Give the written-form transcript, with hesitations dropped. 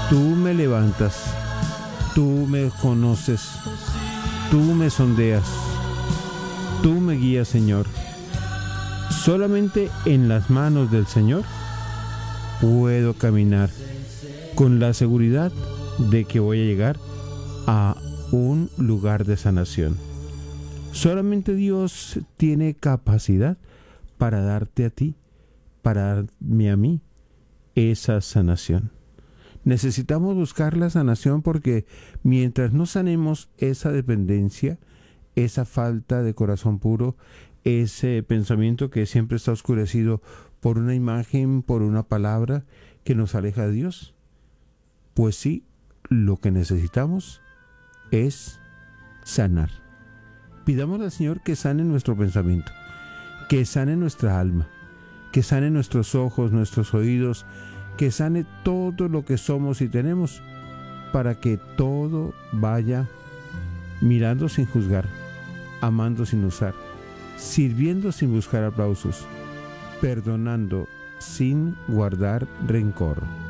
Tú me levantas, tú me conoces, tú me sondeas, tú me guías, Señor. Solamente en las manos del Señor puedo caminar con la seguridad de que voy a llegar a un lugar de sanación. Solamente Dios tiene capacidad para darte a ti, para darme a mí esa sanación. Necesitamos buscar la sanación porque mientras no sanemos esa dependencia, esa falta de corazón puro, ese pensamiento que siempre está oscurecido por una imagen, por una palabra que nos aleja de Dios, pues sí, lo que necesitamos es sanar. Pidamos al Señor que sane nuestro pensamiento, que sane nuestra alma, que sane nuestros ojos, nuestros oídos, que sane todo lo que somos y tenemos, para que todo vaya mirando sin juzgar, amando sin usar, sirviendo sin buscar aplausos, perdonando sin guardar rencor.